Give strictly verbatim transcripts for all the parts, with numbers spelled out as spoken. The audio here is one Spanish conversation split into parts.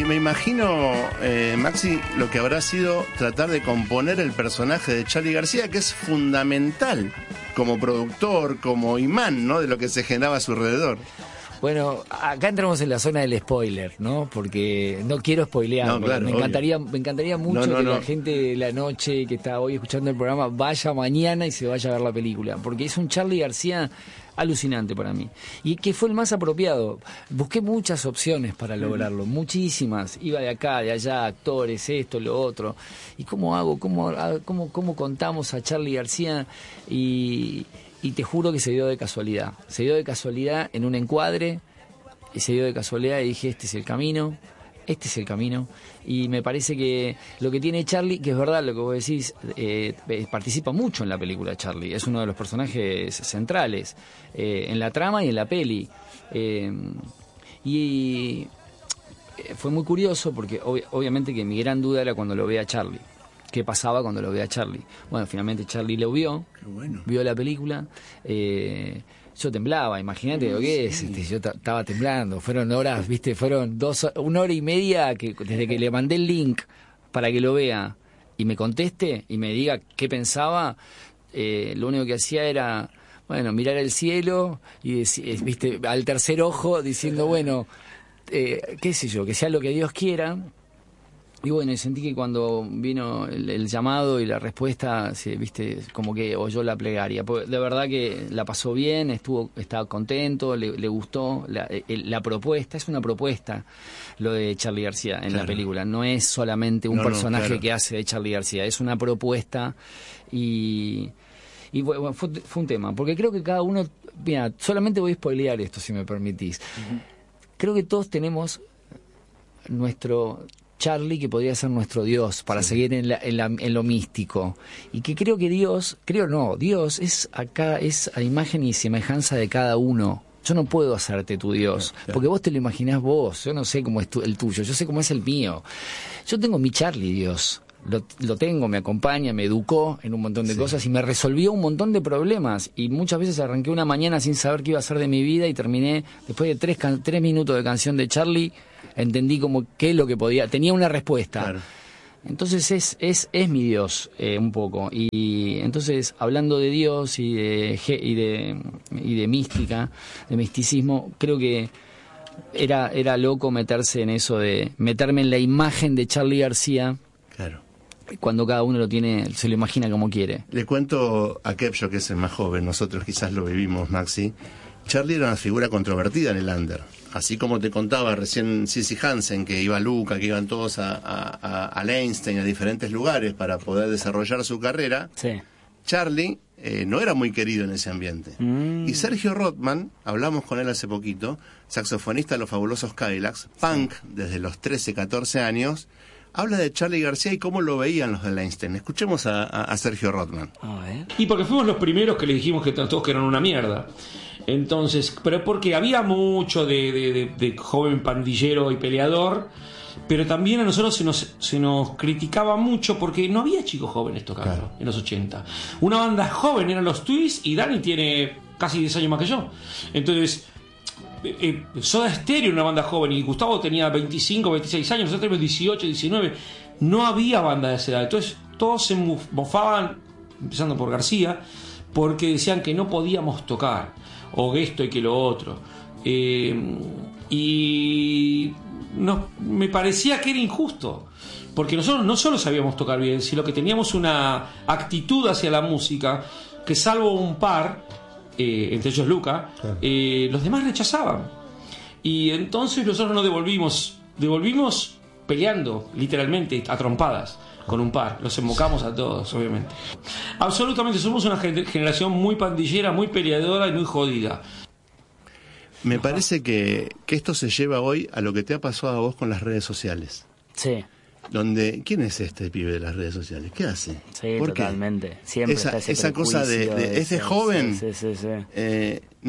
me imagino, eh, Maxi, lo que habrá sido tratar de componer el personaje de Charly García, que es fundamental como productor, como imán, ¿no?, de lo que se generaba a su alrededor. Bueno, acá entramos en la zona del spoiler, ¿no? Porque no quiero spoilear. No, claro, me encantaría, me encantaría mucho no, no, que no. la gente de la noche que está hoy escuchando el programa vaya mañana y se vaya a ver la película, porque es un Charly García alucinante para mí. Y que fue el más apropiado. Busqué muchas opciones para lograrlo, muchísimas. Iba de acá, de allá, actores, esto, lo otro. ¿Y cómo hago? ¿Cómo, cómo, cómo contamos a Charly García? Y... Y te juro que se dio de casualidad. Se dio de casualidad en un encuadre, y se dio de casualidad y dije, este es el camino, este es el camino. Y me parece que lo que tiene Charly, que es verdad lo que vos decís, eh, participa mucho en la película Charly. Es uno de los personajes centrales, eh, en la trama y en la peli. Eh, y fue muy curioso porque ob- obviamente que mi gran duda era cuando lo veía a Charly. ¿Qué pasaba cuando lo veía a Charly? Bueno, finalmente Charly lo vio, Qué bueno. vio la película, eh, yo temblaba, imagínate lo que es, este, yo estaba temblando, fueron horas, viste, fueron dos, una hora y media que desde que le mandé el link para que lo vea y me conteste y me diga qué pensaba, eh, lo único que hacía era, bueno, mirar el cielo y deci- viste, al tercer ojo diciendo, bueno, eh, qué sé yo, que sea lo que Dios quiera. Y bueno, y sentí que cuando vino el, el llamado y la respuesta, se, viste, como que oyó la plegaria. Porque de verdad que la pasó bien, estuvo, estaba contento, le, le gustó la, el, la propuesta. Es una propuesta lo de Charly García en Claro. la película. No es solamente un No, no, personaje claro. que hace de Charly García, es una propuesta y... Y bueno, fue, fue un tema, porque creo que cada uno... Mira, solamente voy a spoilear esto, si me permitís. Uh-huh. Creo que todos tenemos nuestro... Charly, que podría ser nuestro Dios, para sí. seguir en, la, en, la, en lo místico. Y que creo que Dios, creo no, Dios es acá, es a imagen y semejanza de cada uno. Yo no puedo hacerte tu Dios, claro, porque vos te lo imaginás vos, yo no sé cómo es tu, el tuyo, yo sé cómo es el mío. Yo tengo mi Charly Dios, lo, lo tengo, me acompaña, me educó en un montón de sí. cosas y me resolvió un montón de problemas. Y muchas veces arranqué una mañana sin saber qué iba a hacer de mi vida y terminé, después de tres, can, tres minutos de canción de Charly, entendí como qué es lo que podía, tenía una respuesta. Claro. Entonces es es es mi Dios, eh, un poco. Y entonces, hablando de Dios y de y de y de mística, de misticismo, creo que era era loco meterse en eso de meterme en la imagen de Charly García. Claro. Cuando cada uno lo tiene, se lo imagina como quiere. Le cuento a Kepcho, que es el más joven, nosotros quizás lo vivimos, Maxi. Charly era una figura controvertida en el under. Así como te contaba recién Sissy Hansen, que iba a Luca, que iban todos a, a, a Einstein, a diferentes lugares para poder desarrollar su carrera, sí. Charly eh, no era muy querido en ese ambiente. Mm. Y Sergio Rothman, hablamos con él hace poquito, saxofonista de los Fabulosos Cadillacs, punk desde los trece, catorce años, habla de Charly García y cómo lo veían los de Einstein. Escuchemos a, a, a Sergio Rothman. A ver. Y porque fuimos los primeros que le dijimos que todos que eran una mierda. Entonces, pero porque había mucho de, de, de, de joven pandillero y peleador, pero también a nosotros se nos, se nos criticaba mucho porque no había chicos jóvenes tocando, claro, en los ochenta. Una banda joven eran los Twists y Dani tiene casi diez años más que yo. Entonces, eh, Soda Stereo, una banda joven, y Gustavo tenía veinticinco, veintiséis años, nosotros teníamos dieciocho, diecinueve. No había banda de esa edad. Entonces, todos se mofaban, empezando por García, porque decían que no podíamos tocar, o esto y que lo otro. Eh, y no, me parecía que era injusto, porque nosotros no solo sabíamos tocar bien, sino que teníamos una actitud hacia la música que, salvo un par, eh, entre ellos Luca, claro, eh, los demás rechazaban. Y entonces nosotros nos devolvimos, devolvimos peleando, literalmente, a trompadas con un par, los embocamos a todos, obviamente. Absolutamente, somos una generación muy pandillera, muy peleadora y muy jodida. Me parece que, que esto se lleva hoy a lo que te ha pasado a vos con las redes sociales. Sí. Donde, ¿quién es este pibe de las redes sociales? ¿Qué hace? Sí, ¿por totalmente. Qué? Siempre esa, está ese esa cosa de, de ese joven, sí, sí, sí, sí. Eh, ¿no?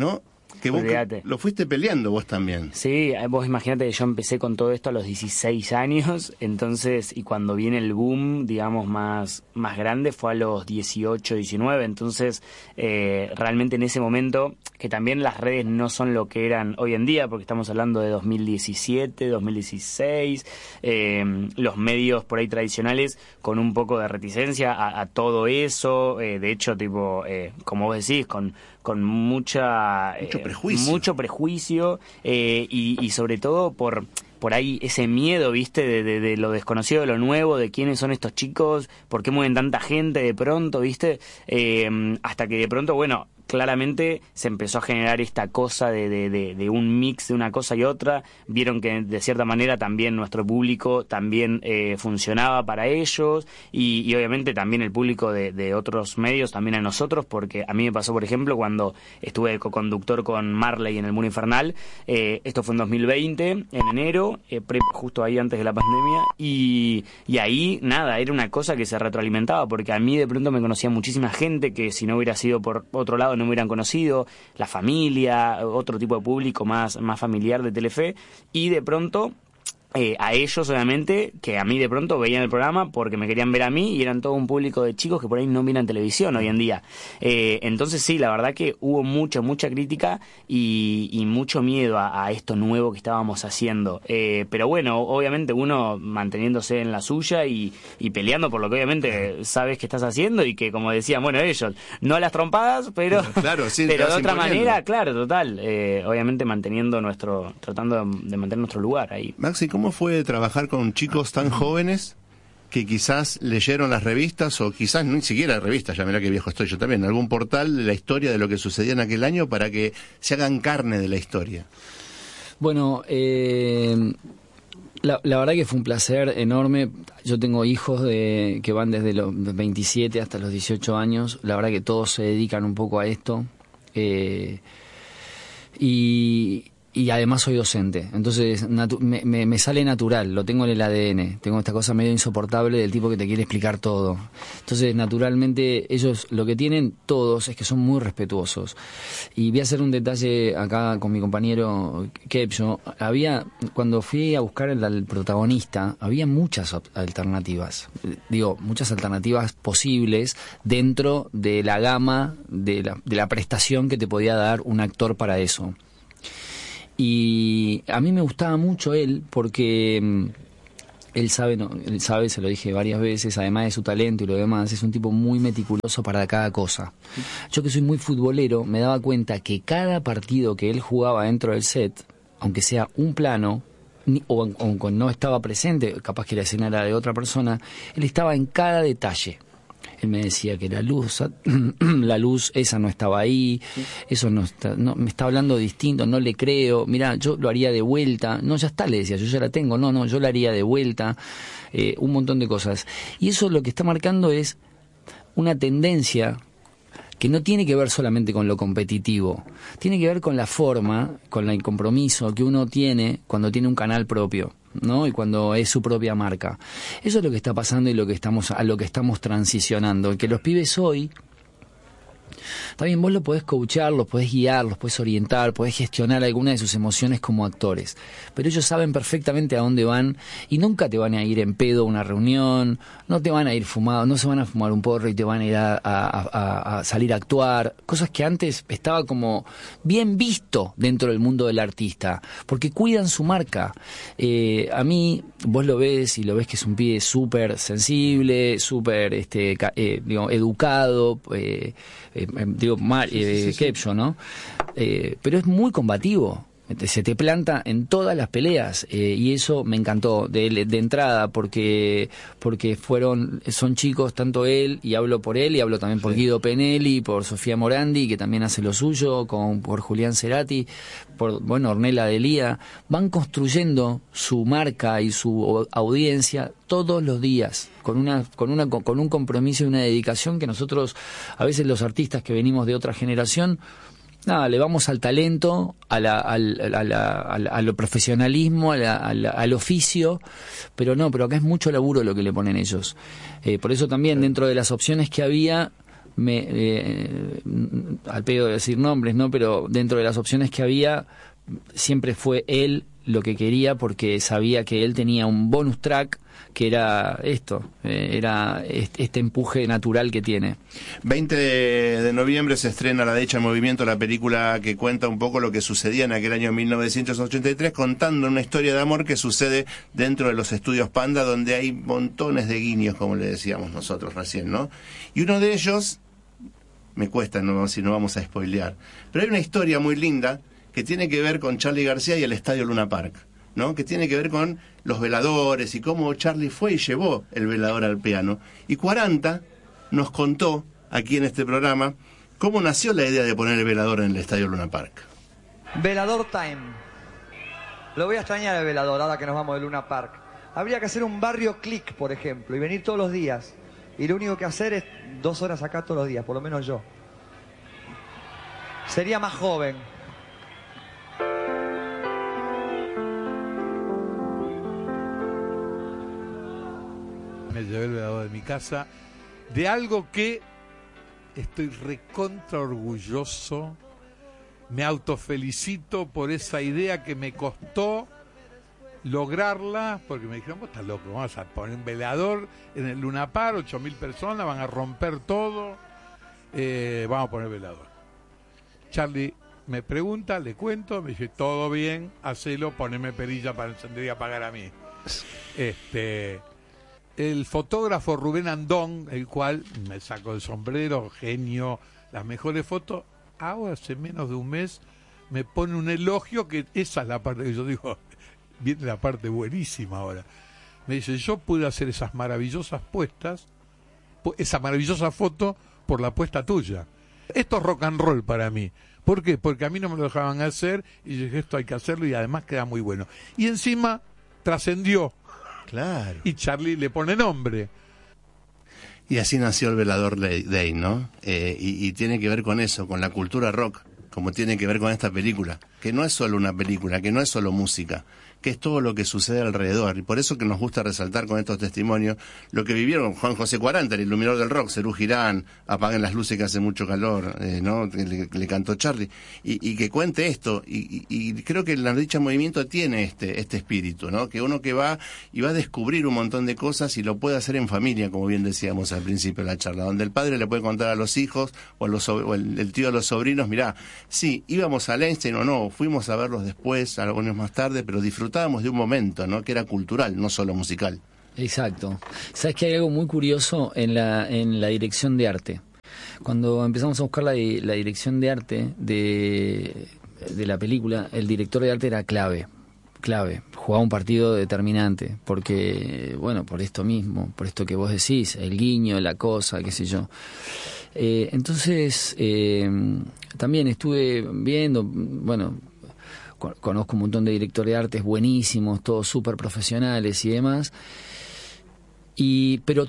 Que vos olvídate. lo fuiste peleando vos también. Sí, vos imaginate que yo empecé con todo esto a los dieciséis años, entonces, y cuando viene el boom, digamos, más, más grande, fue a los dieciocho, diecinueve, entonces, eh, realmente en ese momento, que también las redes no son lo que eran hoy en día, porque estamos hablando de dos mil diecisiete, dos mil dieciséis, eh, los medios por ahí tradicionales con un poco de reticencia a, a todo eso, eh, de hecho, tipo, eh, como vos decís, con... con mucha mucho eh, prejuicio, mucho prejuicio eh, y, y sobre todo por por ahí ese miedo, viste, de, de, de lo desconocido, de lo nuevo, de quiénes son estos chicos, por qué mueven tanta gente de pronto, viste, eh, hasta que de pronto, bueno, claramente se empezó a generar esta cosa de, de, de, de un mix de una cosa y otra. Vieron que de cierta manera también nuestro público también eh, funcionaba para ellos y, y obviamente también el público de, de otros medios también a nosotros, porque a mí me pasó, por ejemplo, cuando estuve de co-conductor con Marley en El Mundo Infernal, eh, esto fue en dos mil veinte, en enero, eh, pre, justo ahí antes de la pandemia, y, y ahí nada, era una cosa que se retroalimentaba, porque a mí de pronto me conocía muchísima gente que si no hubiera sido por otro lado no me hubieran conocido, la familia, otro tipo de público más, más familiar de Telefe, y de pronto eh, a ellos obviamente, que a mí de pronto veían el programa porque me querían ver a mí y eran todo un público de chicos que por ahí no miran televisión hoy en día. Eh, entonces sí, la verdad que hubo mucha, mucha crítica y, y mucho miedo a, a esto nuevo que estábamos haciendo. Eh, pero bueno, obviamente uno manteniéndose en la suya y, y peleando por lo que obviamente sabes que estás haciendo y que, como decían, bueno, ellos, no a las trompadas, pero, claro, sí, pero de otra manera, claro, total, eh, obviamente manteniendo nuestro, tratando de, de mantener nuestro lugar ahí. Maxi, ¿cómo fue trabajar con chicos tan jóvenes que quizás leyeron las revistas o quizás ni siquiera revistas, ya mirá que viejo estoy yo también, algún portal de la historia de lo que sucedía en aquel año para que se hagan carne de la historia? Bueno, eh, la, la verdad que fue un placer enorme. Yo tengo hijos de, que van desde los veintisiete hasta los dieciocho años. La verdad que todos se dedican un poco a esto. Eh, y... Y además soy docente, entonces natu- me, me, me sale natural, lo tengo en el A D N, tengo esta cosa medio insoportable del tipo que te quiere explicar todo. Entonces, naturalmente, ellos lo que tienen todos es que son muy respetuosos. Y voy a hacer un detalle acá con mi compañero Kepcho. Había, cuando fui a buscar al, al protagonista, había muchas alternativas, digo, muchas alternativas posibles dentro de la gama de la, de la prestación que te podía dar un actor para eso. Y a mí me gustaba mucho él porque mm, él sabe, no, él sabe, se lo dije varias veces, además de su talento y lo demás, es un tipo muy meticuloso para cada cosa. Yo que soy muy futbolero, me daba cuenta que cada partido que él jugaba dentro del set, aunque sea un plano, ni, o, o no estaba presente, capaz que la escena era de otra persona, él estaba en cada detalle. Él me decía que la luz, la luz esa no estaba ahí, eso no está, no, me está hablando distinto, no le creo, mirá, yo lo haría de vuelta, no, ya está, le decía, yo ya la tengo, no, no, yo la haría de vuelta, eh, un montón de cosas. Y eso lo que está marcando es una tendencia que no tiene que ver solamente con lo competitivo, tiene que ver con la forma, con el compromiso que uno tiene cuando tiene un canal propio, ¿no? Y cuando es su propia marca. Eso es lo que está pasando y lo que estamos, a lo que estamos transicionando. Que los pibes hoy, está bien, vos lo podés coachar, los podés guiar, los podés orientar, podés gestionar alguna de sus emociones como actores, pero ellos saben perfectamente a dónde van y nunca te van a ir en pedo a una reunión, no te van a ir fumados, no se van a fumar un porro y te van a ir a, a, a, a salir a actuar, cosas que antes estaba como bien visto dentro del mundo del artista, porque cuidan su marca. Eh, a mí, vos lo ves y lo ves que es un pibe súper sensible, súper este, eh, digo, educado, eh, eh, digo, Mar, eh, sí, sí, Kepcho, sí. ¿no? Eh, pero es muy combativo. Se te planta en todas las peleas eh, y eso me encantó de, de entrada porque porque fueron son chicos, tanto él, y hablo por él y hablo también por sí. Guido Penelli, por Sofía Morandi, que también hace lo suyo, con por Julián Cerati, por bueno Ornella Delía, van construyendo su marca y su audiencia todos los días con una con una con un compromiso y una dedicación que nosotros a veces los artistas que venimos de otra generación nada, le vamos al talento, a la, al, a la, a la, a lo profesionalismo, a la, a la, al oficio, pero no, pero acá es mucho laburo lo que le ponen ellos. Eh, por eso también dentro de las opciones que había, me eh, al pedo de decir nombres, ¿no? Pero dentro de las opciones que había, siempre fue él lo que quería, porque sabía que él tenía un bonus track que era esto, eh, era este, este empuje natural que tiene. veinte de noviembre se estrena La Derecha en Movimiento, la película que cuenta un poco lo que sucedía en aquel año mil novecientos ochenta y tres, contando una historia de amor que sucede dentro de los estudios Panda, donde hay montones de guiños, como le decíamos nosotros recién, ¿no? Y uno de ellos, me cuesta no, si no vamos a spoilear, pero hay una historia muy linda que tiene que ver con Charly García y el Estadio Luna Park, ¿no? Que tiene que ver con los veladores y cómo Charly fue y llevó el velador al piano. Y cuarenta nos contó aquí en este programa cómo nació la idea de poner el velador en el Estadio Luna Park. Velador time. Lo voy a extrañar el velador ahora que nos vamos de Luna Park. Habría que hacer un barrio click, por ejemplo, y venir todos los días. Y lo único que hacer es dos horas acá todos los días, por lo menos yo. Sería más joven. Me llevé el velador de mi casa de algo que estoy recontra orgulloso, me autofelicito por esa idea que me costó lograrla, porque me dijeron, vos estás loco, vamos a poner un velador en el Luna Park, ocho mil personas, van a romper todo, eh, vamos a poner velador. Charly me pregunta, le cuento, me dice, todo bien, hacelo, poneme perilla para encender y apagar a mí. Este... El fotógrafo Rubén Andón, el cual me sacó el sombrero, genio, las mejores fotos, ahora hace menos de un mes me pone un elogio, que esa es la parte que yo digo, viene la parte buenísima ahora. Me dice, yo pude hacer esas maravillosas puestas, esa maravillosa foto por la puesta tuya. Esto es rock and roll para mí. ¿Por qué? Porque a mí no me lo dejaban hacer y yo dije, esto hay que hacerlo y además queda muy bueno. Y encima trascendió. Claro. Y Charly le pone nombre. Y así nació el Velador Day, ¿no? Eh, y, y tiene que ver con eso, con la cultura rock, como tiene que ver con esta película, que no es solo una película, que no es solo música, que es todo lo que sucede alrededor. Y por eso que nos gusta resaltar con estos testimonios lo que vivieron Juan José cuarenta, el iluminador del rock, Serú Girán, Apaguen las luces que hace mucho calor, eh, ¿no? Le, le cantó Charly. Y, y que cuente esto. Y, y, y creo que La Derecha en Movimiento tiene este, este espíritu, ¿no? Que uno que va y va a descubrir un montón de cosas y lo puede hacer en familia, como bien decíamos al principio de la charla, donde el padre le puede contar a los hijos o, a los, o el, el tío a los sobrinos, mirá, sí, íbamos a Einstein o no, fuimos a verlos después, algunos más tarde, pero disfrutábamos de un momento, ¿no? Que era cultural, no solo musical. Exacto. Sabes que hay algo muy curioso en la en la dirección de arte. Cuando empezamos a buscar la, la dirección de arte de, de la película, el director de arte era clave, clave. Jugaba un partido determinante, porque, bueno, por esto mismo, por esto que vos decís, el guiño, la cosa, qué sé yo. Eh, entonces, eh, también estuve viendo, bueno, conozco un montón de directores de artes buenísimos, todos súper profesionales y demás, y pero